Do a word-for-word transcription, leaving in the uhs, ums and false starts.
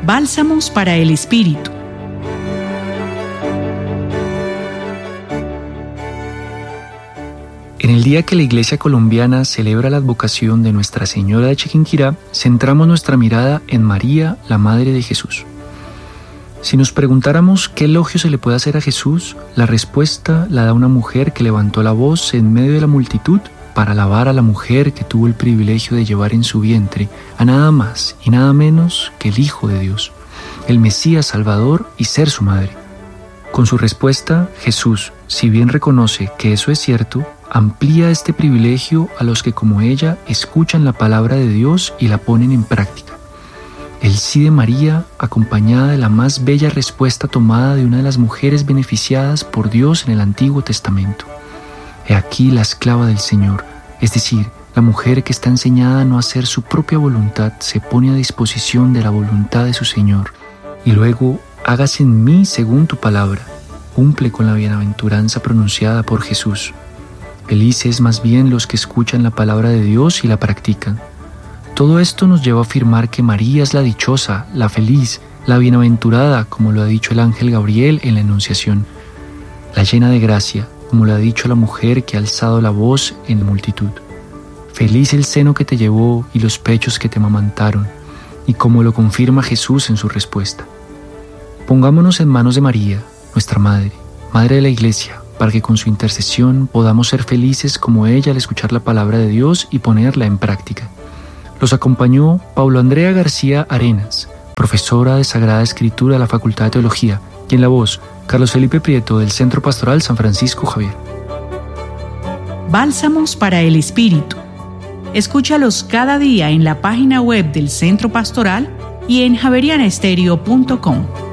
Bálsamos para el Espíritu. En el día que la Iglesia colombiana celebra la advocación de Nuestra Señora de Chiquinquirá, centramos nuestra mirada en María, la Madre de Jesús. Si nos preguntáramos qué elogio se le puede hacer a Jesús, la respuesta la da una mujer que levantó la voz en medio de la multitud para alabar a la mujer que tuvo el privilegio de llevar en su vientre a nada más y nada menos que el Hijo de Dios, el Mesías Salvador, y ser su madre. Con su respuesta, Jesús, si bien reconoce que eso es cierto, amplía este privilegio a los que como ella escuchan la palabra de Dios y la ponen en práctica. El sí de María, acompañada de la más bella respuesta tomada de una de las mujeres beneficiadas por Dios en el Antiguo Testamento. He aquí la esclava del Señor, es decir, la mujer que está enseñada a no hacer su propia voluntad, se pone a disposición de la voluntad de su Señor, y luego, hágase en mí según tu palabra, cumple con la bienaventuranza pronunciada por Jesús. Felices más bien los que escuchan la palabra de Dios y la practican. Todo esto nos lleva a afirmar que María es la dichosa, la feliz, la bienaventurada, como lo ha dicho el ángel Gabriel en la Anunciación, la llena de gracia, como lo ha dicho la mujer que ha alzado la voz en la multitud. Feliz el seno que te llevó y los pechos que te amamantaron, y como lo confirma Jesús en su respuesta. Pongámonos en manos de María, nuestra Madre, Madre de la Iglesia, para que con su intercesión podamos ser felices como ella al escuchar la palabra de Dios y ponerla en práctica. Los acompañó Paulo Andrea García Arenas, profesora de Sagrada Escritura de la Facultad de Teología, y en la voz, Carlos Felipe Prieto del Centro Pastoral San Francisco Javier. Bálsamos para el Espíritu. Escúchalos cada día en la página web del Centro Pastoral y en javeriana estéreo punto com.